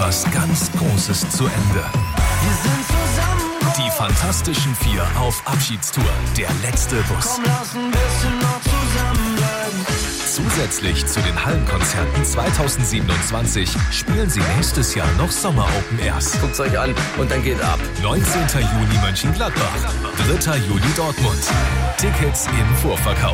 etwas ganz Großes zu Ende. Wir sind zusammen. Die Fantastischen Vier auf Abschiedstour. Der letzte Bus. Komm, lass ein bisschen noch zusammenbleiben. Zusätzlich zu den Hallenkonzerten 2027 spielen sie nächstes Jahr noch Sommer-Open Airs. Guckt's euch an und dann geht ab. 19. Juni Mönchengladbach, 3. Juli Dortmund. Tickets im Vorverkauf.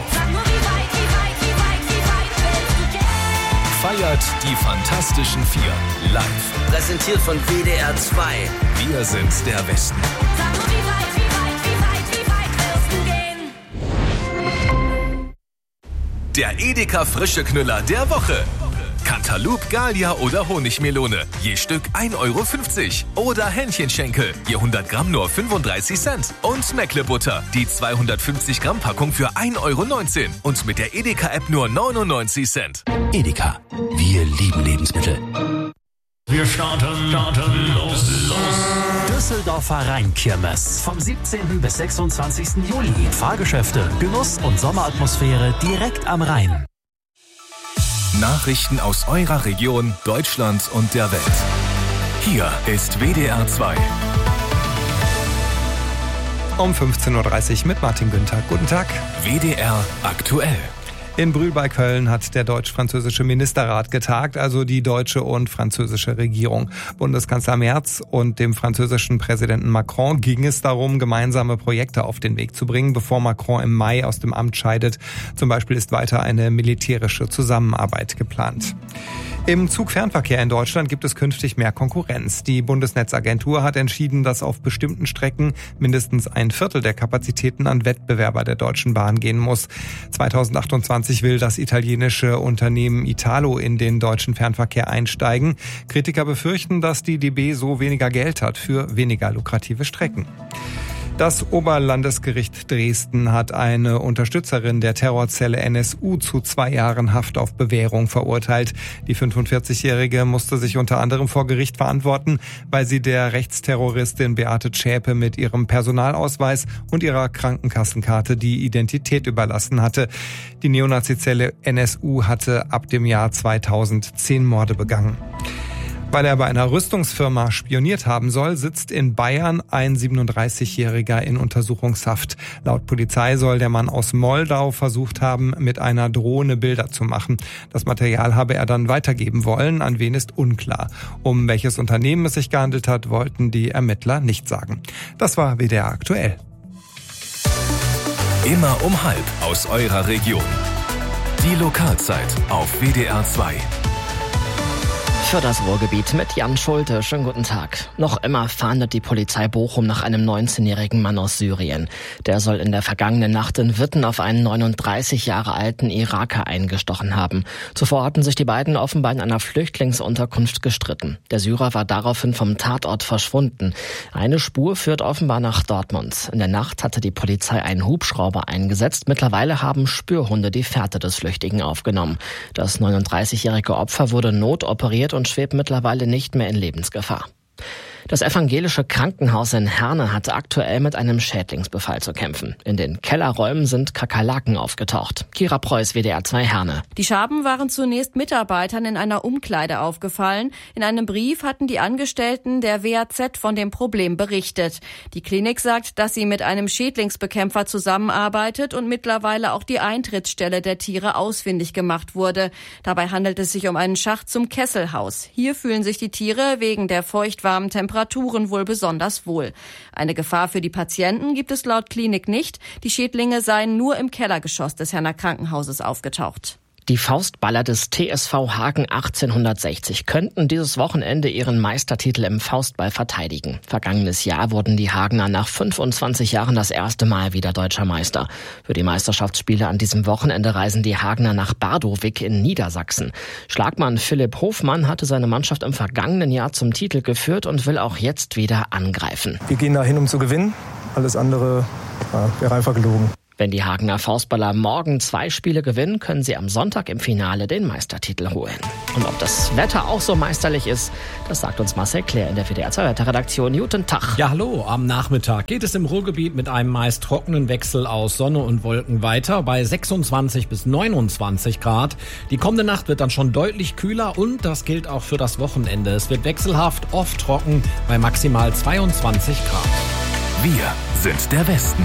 Feiert die Fantastischen Vier live. Präsentiert von WDR 2. Wir sind der Westen. Der Edeka Frische Knüller der Woche. Cantaloupe, Gallia oder Honigmelone. Je Stück 1,50 €. Oder Hähnchenschenkel. Je 100 Gramm nur 35 Cent. Und Meckle-Butter. Die 250 Gramm Packung für 1,19 €. Und mit der Edeka-App nur 99 Cent. Edeka. Wir lieben Lebensmittel. Wir starten los. Düsseldorfer Rheinkirmes. Vom 17. bis 26. Juli. Fahrgeschäfte, Genuss und Sommeratmosphäre direkt am Rhein. Nachrichten aus eurer Region, Deutschland und der Welt. Hier ist WDR 2. Um 15.30 Uhr mit Martin Günther. Guten Tag. WDR aktuell. In Brühl bei Köln hat der deutsch-französische Ministerrat getagt, also die deutsche und französische Regierung. Bundeskanzler Merz und dem französischen Präsidenten Macron ging es darum, gemeinsame Projekte auf den Weg zu bringen, bevor Macron im Mai aus dem Amt scheidet. Zum Beispiel ist weiter eine militärische Zusammenarbeit geplant. Im Zugfernverkehr in Deutschland gibt es künftig mehr Konkurrenz. Die Bundesnetzagentur hat entschieden, dass auf bestimmten Strecken mindestens ein Viertel der Kapazitäten an Wettbewerber der Deutschen Bahn gehen muss. 2028 will das italienische Unternehmen Italo in den deutschen Fernverkehr einsteigen. Kritiker befürchten, dass die DB so weniger Geld hat für weniger lukrative Strecken. Das Oberlandesgericht Dresden hat eine Unterstützerin der Terrorzelle NSU zu 2 Jahren Haft auf Bewährung verurteilt. Die 45-Jährige musste sich unter anderem vor Gericht verantworten, weil sie der Rechtsterroristin Beate Zschäpe mit ihrem Personalausweis und ihrer Krankenkassenkarte die Identität überlassen hatte. Die Neonazizelle NSU hatte ab dem Jahr 2010 Morde begangen. Weil er bei einer Rüstungsfirma spioniert haben soll, sitzt in Bayern ein 37-Jähriger in Untersuchungshaft. Laut Polizei soll der Mann aus Moldau versucht haben, mit einer Drohne Bilder zu machen. Das Material habe er dann weitergeben wollen, an wen ist unklar. Um welches Unternehmen es sich gehandelt hat, wollten die Ermittler nicht sagen. Das war WDR aktuell. Immer um 12 aus eurer Region. Die Lokalzeit auf WDR 2. Für das Ruhrgebiet mit Jan Schulte. Schönen guten Tag. Noch immer fahndet die Polizei Bochum nach einem 19-jährigen Mann aus Syrien. Der soll in der vergangenen Nacht in Witten auf einen 39 Jahre alten Iraker eingestochen haben. Zuvor hatten sich die beiden offenbar in einer Flüchtlingsunterkunft gestritten. Der Syrer war daraufhin vom Tatort verschwunden. Eine Spur führt offenbar nach Dortmund. In der Nacht hatte die Polizei einen Hubschrauber eingesetzt. Mittlerweile haben Spürhunde die Fährte des Flüchtigen aufgenommen. Das 39-jährige Opfer wurde notoperiert und schwebt mittlerweile nicht mehr in Lebensgefahr. Das evangelische Krankenhaus in Herne hatte aktuell mit einem Schädlingsbefall zu kämpfen. In den Kellerräumen sind Kakerlaken aufgetaucht. Kira Preuß, WDR 2 Herne. Die Schaben waren zunächst Mitarbeitern in einer Umkleide aufgefallen. In einem Brief hatten die Angestellten der WAZ von dem Problem berichtet. Die Klinik sagt, dass sie mit einem Schädlingsbekämpfer zusammenarbeitet und mittlerweile auch die Eintrittsstelle der Tiere ausfindig gemacht wurde. Dabei handelt es sich um einen Schacht zum Kesselhaus. Hier fühlen sich die Tiere wegen der feuchtwarmen Temperaturen wohl besonders wohl. Eine Gefahr für die Patienten gibt es laut Klinik nicht. Die Schädlinge seien nur im Kellergeschoss des Herner Krankenhauses aufgetaucht. Die Faustballer des TSV Hagen 1860 könnten dieses Wochenende ihren Meistertitel im Faustball verteidigen. Vergangenes Jahr wurden die Hagener nach 25 Jahren das erste Mal wieder deutscher Meister. Für die Meisterschaftsspiele an diesem Wochenende reisen die Hagener nach Bardowik in Niedersachsen. Schlagmann Philipp Hofmann hatte seine Mannschaft im vergangenen Jahr zum Titel geführt und will auch jetzt wieder angreifen. Wir gehen dahin, um zu gewinnen. Alles andere wäre einfach gelogen. Wenn die Hagener Faustballer morgen 2 Spiele gewinnen, können sie am Sonntag im Finale den Meistertitel holen. Und ob das Wetter auch so meisterlich ist, das sagt uns Marcel Claire in der WDR 2 Wetterredaktion. Guten Tag. Ja, hallo. Am Nachmittag geht es im Ruhrgebiet mit einem meist trockenen Wechsel aus Sonne und Wolken weiter bei 26 bis 29 Grad. Die kommende Nacht wird dann schon deutlich kühler und das gilt auch für das Wochenende. Es wird wechselhaft, oft trocken bei maximal 22 Grad. Wir sind der Westen.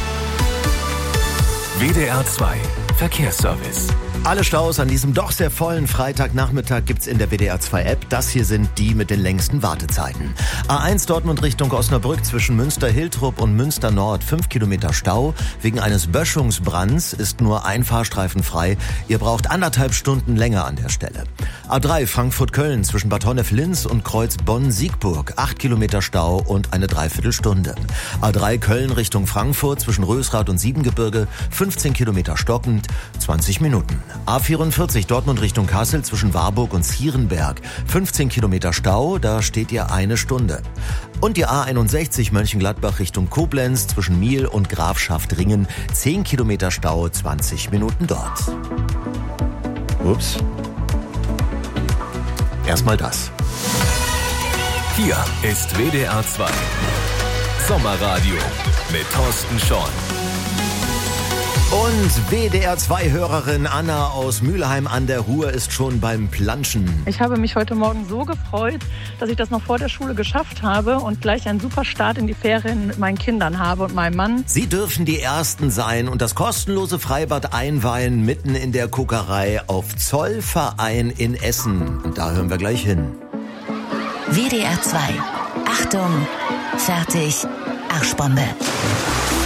WDR 2 Verkehrsservice. Alle Staus an diesem doch sehr vollen Freitagnachmittag gibt's in der WDR 2 App. Das hier sind die mit den längsten Wartezeiten. A1 Dortmund Richtung Osnabrück zwischen Münster-Hiltrup und Münster-Nord 5 Kilometer Stau. Wegen eines Böschungsbrands ist nur ein Fahrstreifen frei. Ihr braucht 1,5 Stunden länger an der Stelle. A3 Frankfurt-Köln zwischen Bad Honnef-Linz und Kreuz Bonn-Siegburg 8 Kilometer Stau und eine Dreiviertelstunde. A3 Köln Richtung Frankfurt zwischen Rösrath und Siebengebirge 15 Kilometer stockend, 20 Minuten. A44 Dortmund Richtung Kassel zwischen Warburg und Zierenberg 15 Kilometer Stau, da steht ihr 1 Stunde. Und die A61 Mönchengladbach Richtung Koblenz zwischen Miel und Grafschaft-Ringen 10 Kilometer Stau, 20 Minuten dort. Ups. Erstmal das. Hier ist WDR 2 Sommerradio mit Thorsten Schorn. Und WDR-2-Hörerin Anna aus Mülheim an der Ruhr ist schon beim Planschen. Ich habe mich heute Morgen so gefreut, dass ich das noch vor der Schule geschafft habe und gleich einen super Start in die Ferien mit meinen Kindern habe und meinem Mann. Sie dürfen die Ersten sein und das kostenlose Freibad einweihen mitten in der Kokerei auf Zollverein in Essen. Und da hören wir gleich hin. WDR 2. Achtung, fertig, Arschbombe.